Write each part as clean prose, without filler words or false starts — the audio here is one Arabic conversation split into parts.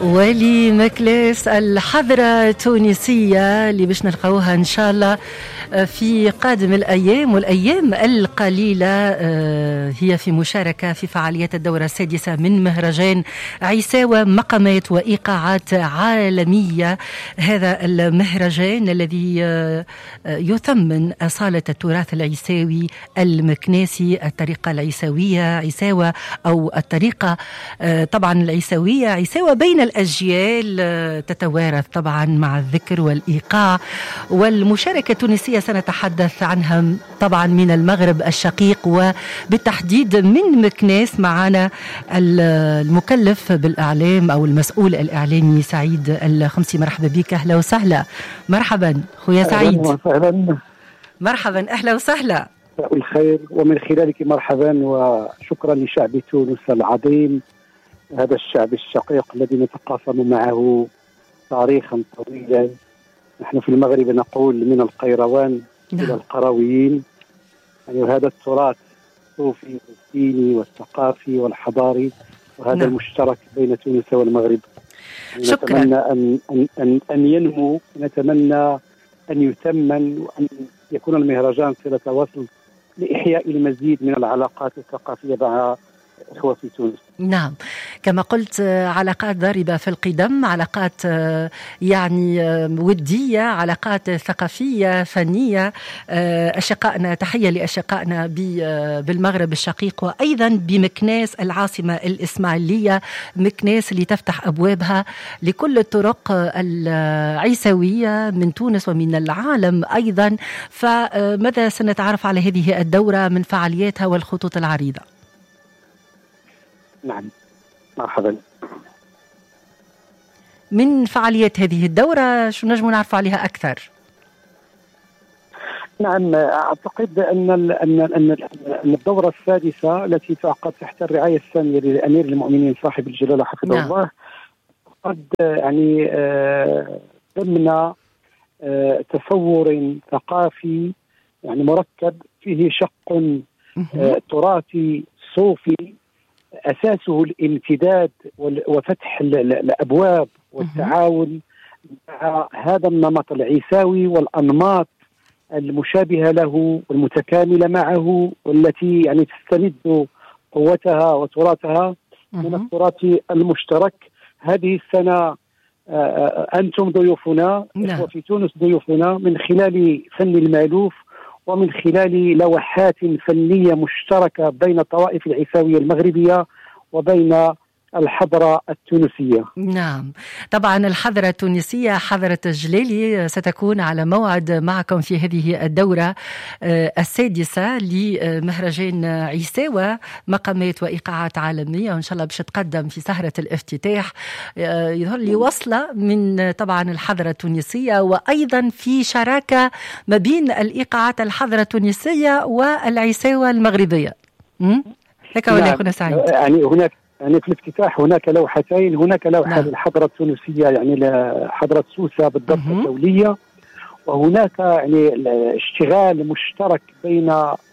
ولمكلاس الحضرة التونسية اللي باش نلقاوها إن شاء الله في قادم الأيام والأيام القليلة. هي في مشاركة في فعاليات الدورة السادسة من مهرجان عيساوة مقامات وإيقاعات عالمية. هذا المهرجان الذي يثمن أصالة التراث العيساوي المكناسي، الطريقة العيساوية عيساوة أو الطريقة طبعا العيساوية عيساوة بين الأجيال تتوارث طبعا مع الذكر والإيقاع. والمشاركة التونسية سنتحدث عنها طبعا من المغرب الشقيق وبالتحديد من مكناس. معنا المكلف بالإعلام أو المسؤول الإعلامي سعيد الخمسي. مرحبا بك، أهلا وسهلا. مرحبا خويا سعيد. أهلا. مرحبا، أهلا وسهلا. الخير ومن خلالك مرحبا وشكرا لشعب تونس العظيم، هذا الشعب الشقيق الذي نتقاسم معه تاريخا طويلا. نحن في المغرب نقول من القيروان إلى القرويين، يعني هذا التراث الصوفي والديني والثقافي والحضاري، وهذا المشترك بين تونس والمغرب. شكرا. نتمنى أن ينمو، نتمنى أن يثمن، وأن يكون المهرجان صلة وصل لإحياء المزيد من العلاقات الثقافية مع إخوة في تونس. نعم، كما قلت علاقات ضاربة في القدم، علاقات يعني ودية، علاقات ثقافية فنية. أشقائنا، تحية لأشقائنا بالمغرب الشقيق وأيضا بمكناس العاصمة الإسماعيلية، مكناس اللي تفتح أبوابها لكل الطرق العيساوية من تونس ومن العالم أيضا. فماذا سنتعرف على هذه الدورة من فعالياتها والخطوط العريضة؟ نعم، مرحبا. من فعاليات هذه الدورة شو نجم نعرف عليها أكثر؟ نعم، أعتقد أن الدورة السادسة التي تعقد تحت الرعاية السامية لأمير المؤمنين صاحب الجلالة حفظه الله قد يعني ضمن تصور ثقافي يعني مركب فيه شق تراثي صوفي أساسه الامتداد وفتح الأبواب والتعاون مع هذا النمط العيساوي والأنماط المشابهة له والمتكاملة معه، والتي يعني تستمد قوتها وتراثها من التراث المشترك. هذه السنة أنتم ضيوفنا، إخوة في تونس ضيوفنا، من خلال فن المألوف ومن خلال لوحات فنية مشتركة بين الطوائف العيساوية المغربية وبين الحضرة التونسية. نعم، طبعا الحضرة التونسية حضرة الجلالي ستكون على موعد معكم في هذه الدورة السادسة لمهرجان عيساوة مقامات وإيقاعات عالمية، وإن شاء الله باش تقدم في سهرة الافتتاح. يظهر لي وصلة من طبعا الحضرة التونسية، وأيضا في شراكة ما بين الإيقاعات الحضرة التونسية والعيساوة المغربية. هيك ولا يا أخونا سعيد؟ يعني هناك يعني في الافتتاح هناك لوحتين، هناك لوحة للحضرة التونسية يعني لحضرة سوسة بالضبط الدولية، وهناك يعني اشتغال مشترك بين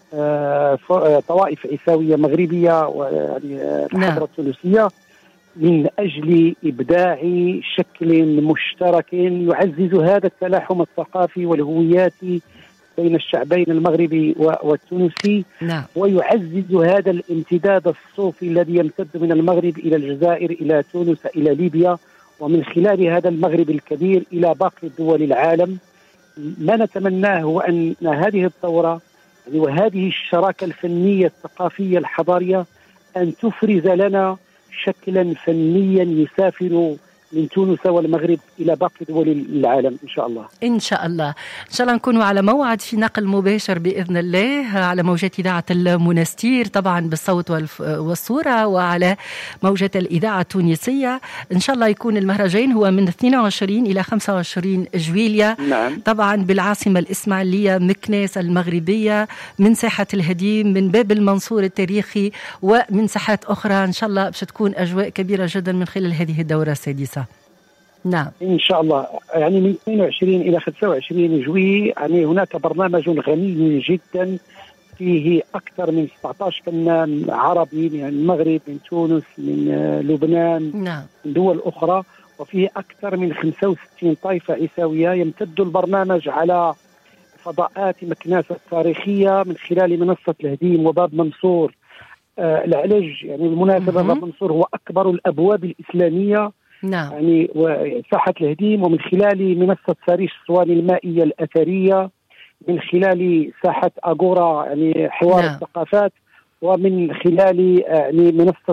طوائف عيساوية مغربية ويعني الحضرة التونسية من أجل إبداع شكل مشترك يعزز هذا التلاحم الثقافي والهوياتي بين الشعبين المغربي والتونسي. ويعزز هذا الامتداد الصوفي الذي يمتد من المغرب إلى الجزائر إلى تونس إلى ليبيا، ومن خلال هذا المغرب الكبير إلى باقي دول العالم. ما نتمناه هو أن هذه الدورة يعني وهذه الشراكة الفنية الثقافية الحضارية أن تفرز لنا شكلا فنيا يسافر من تونس والمغرب إلى باقي دول العالم إن شاء الله. إن شاء الله، إن شاء الله نكونوا على موعد في نقل مباشر بإذن الله على موجات إذاعة المنستير طبعا بالصوت والصورة، وعلى موجات الإذاعة التونسية. إن شاء الله يكون المهرجان هو من 22 إلى 25 جويلية. نعم. طبعا بالعاصمة الإسماعيلية مكناس المغربية، من ساحة الهديم، من باب المنصور التاريخي، ومن ساحات أخرى. إن شاء الله باش تكون أجواء كبيرة جدا من خلال هذه الدورة السادسة. نعم إن شاء الله. يعني من 22 إلى 25 جويلية يعني هناك برنامج غني جدا فيه أكثر من 17 فنان عربي من المغرب، من تونس، من لبنان، نعم. من دول أخرى، وفيه أكثر من 65 طائفة عيساوية. يمتد البرنامج على فضاءات مكناسة تاريخية من خلال منصة الهديم وباب منصور العلج. يعني بالمناسبة باب منصور هو أكبر الأبواب الإسلامية، نعم. يعني وساحة الهديم، ومن خلال منصة ساريش الصواني المائية الأثرية، من خلال ساحة أغورا يعني حوار نعم. الثقافات، ومن خلال يعني منصة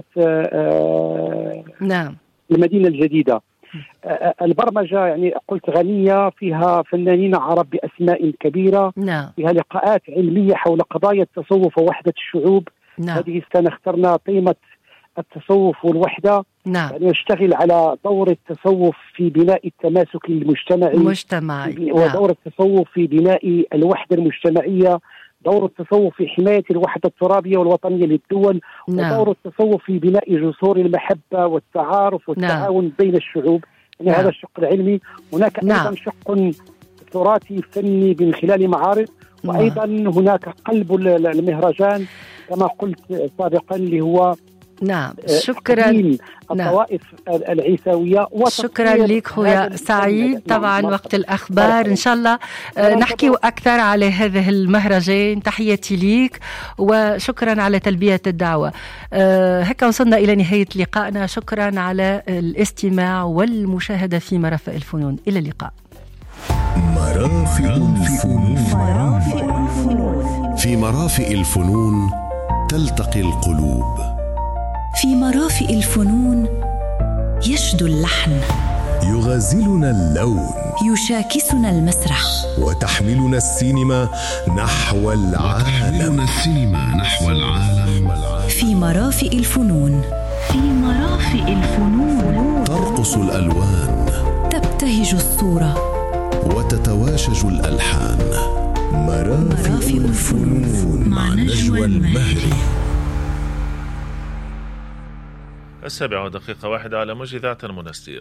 نعم. المدينة الجديدة. البرمجة يعني قلت غنية، فيها فنانين عرب بأسماء كبيرة، نعم. فيها لقاءات علمية حول قضايا التصوف ووحدة الشعوب. نعم. هذه السنة اخترنا قيمة التصوف والوحدة. نعم. يعني يشتغل على دور التصوف في بناء التماسك المجتمعي ودور التصوف في بناء الوحدة المجتمعية، دور التصوف في حماية الوحدة الترابية والوطنية للدول، ودور التصوف في بناء جسور المحبة والتعارف والتعاون بين الشعوب. يعني هذا الشق العلمي. هناك أيضا شق تراثي فني من خلال معارض، وأيضا هناك قلب المهرجان كما قلت سابقا اللي هو نعم. شكرا. الطوائف العيساوية. شكرا لك خويا سعيد. طبعا وقت الأخبار إن شاء الله نحكي أكثر على هذه المهرجان. تحياتي ليك وشكرا على تلبية الدعوة. هكا وصلنا إلى نهاية لقائنا. شكرا على الاستماع والمشاهدة في مرافق الفنون. إلى اللقاء. مرافق الفنون. في مرافق الفنون تلتقي القلوب. في مرافق الفنون يشدو اللحن، يغازلنا اللون، يشاكسنا المسرح، وتحملنا السينما نحو العالم. في مرافق الفنون. في مرافق الفنون ترقص الألوان، تبتهج الصورة، وتتواشج الألحان. مرافق الفنون مع نجوى المهري. 7:01 على موج إذاعة المنستير.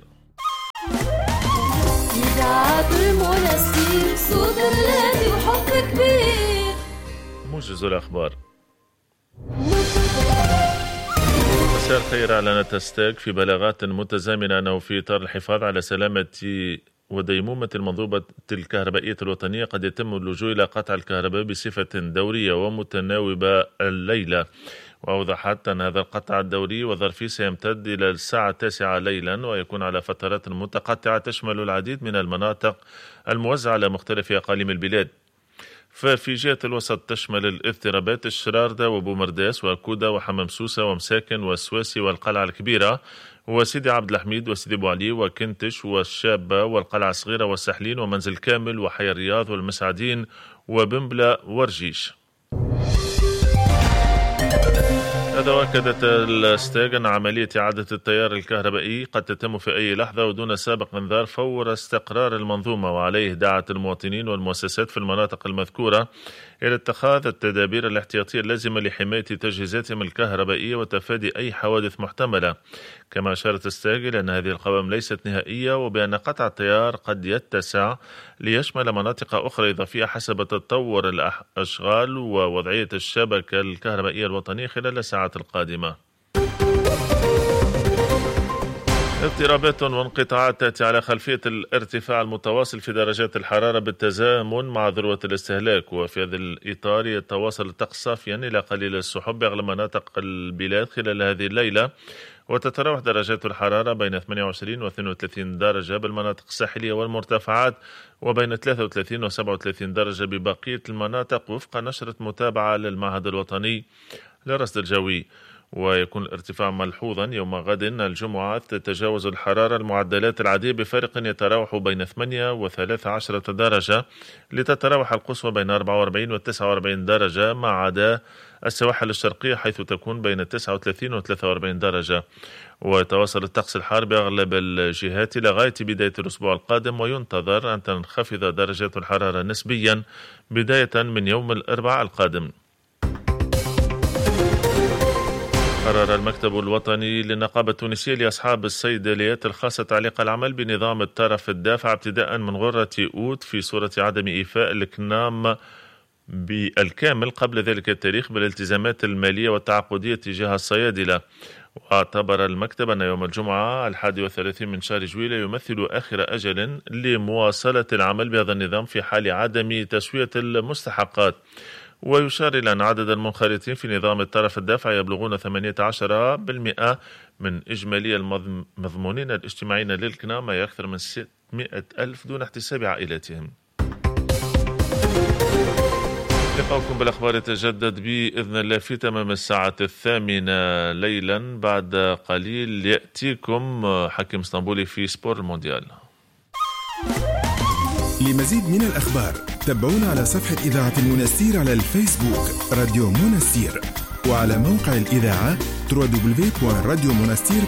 إذاعة المنستير، صوت الذي وحب كبير. موجز الأخبار. مساء الخير. أعلنت أستاغ في بلاغات متزامنة أنه في إطار الحفاظ على سلامة وديمومة المنظومة الكهربائية الوطنية قد يتم اللجوء إلى قطع الكهرباء بصفة دورية ومتناوبة الليلة. وأوضحت أن هذا القطع الدوري والظرفي سيمتد إلى الساعة 9 ليلا، ويكون على فترات متقطعة تشمل العديد من المناطق الموزعة على مختلف أقاليم البلاد. ففي جهة الوسط تشمل الاضطرابات الشراردة وبومرداس وكودا وحمام سوسة ومساكن والسواسي والقلعة الكبيرة وسيدي عبد الحميد وسيدي بو علي وكنتش والشابة والقلعة الصغيرة والسحلين ومنزل كامل وحي الرياض والمسعدين وبنبلة ورجيش. هذا وأكدت الأستاغ أن عملية إعادة التيار الكهربائي قد تتم في أي لحظة ودون سابق انذار فور استقرار المنظومة، وعليه دعت المواطنين والمؤسسات في المناطق المذكورة إلى اتخاذ التدابير الاحتياطية اللازمة لحماية تجهيزاتهم الكهربائية وتفادي أي حوادث محتملة. كما أشارت أستاغ إلى أن هذه القوائم ليست نهائية، وبأن قطع التيار قد يتسع ليشمل مناطق أخرى إضافية حسب تطور الأشغال ووضعية الشبكة الكهربائية الوطنية خلال الساعات القادمة. اضطرابات وانقطاعات تأتي على خلفية الارتفاع المتواصل في درجات الحرارة بالتزامن مع ذروة الاستهلاك، وفي هذا الإطار يتواصل الطقس صافيا إلى قليل السحب بأغلب مناطق البلاد خلال هذه الليلة، وتتراوح درجات الحرارة بين 28 و 32 درجة بالمناطق الساحلية والمرتفعات، وبين 33 و 37 درجة ببقية المناطق وفق نشرة متابعة للمعهد الوطني للرصد الجوي. ويكون الارتفاع ملحوظا يوم غد الجمعة، تتجاوز الحرارة المعدلات العادية بفارق يتراوح بين 8 و 13 درجة، لتتراوح القصوى بين 44 و 49 درجة، ما عدا السواحل الشرقية حيث تكون بين 39 و 43 درجة. ويتواصل الطقس الحار بأغلب الجهات إلى غاية بداية الأسبوع القادم، وينتظر أن تنخفض درجات الحرارة نسبيا بداية من يوم الأربعاء القادم. قرر المكتب الوطني للنقابة التونسية لأصحاب الصيدليات الخاصة تعليق العمل بنظام الترف الدافع ابتداء من غرة أوت في صورة عدم إيفاء الكنام بالكامل قبل ذلك التاريخ بالالتزامات المالية والتعاقدية تجاه الصيادلة. واعتبر المكتب أن يوم الجمعة 31 من شهر جويلية يمثل آخر أجل لمواصلة العمل بهذا النظام في حال عدم تسوية المستحقات. ويشار إلى أن عدد المنخرطين في نظام الطرف الدافع يبلغون 18% من إجمالي المضمونين الاجتماعيين للكنا، ما يكثر من 600,000 دون احتساب عائلاتهم. لقاؤكم بالأخبار يتجدد بإذن الله في تمام الساعة 8 ليلا. بعد قليل يأتيكم حكيم اسطنبولي في سبور المونديال. لمزيد من الأخبار تابعونا على صفحة إذاعة المنستير على الفيسبوك راديو منستير، وعلى موقع الإذاعة www.radiomonastir.com.